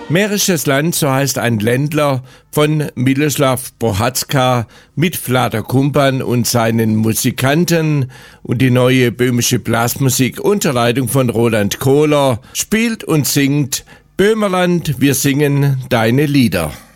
Mährisches Land, so heißt ein Ländler von Miloslav Bohatska mit Vlado Kumpan und seinen Musikanten, und die neue böhmische Blasmusik unter Leitung von Roland Kohler spielt und singt Böhmerland, wir singen deine Lieder.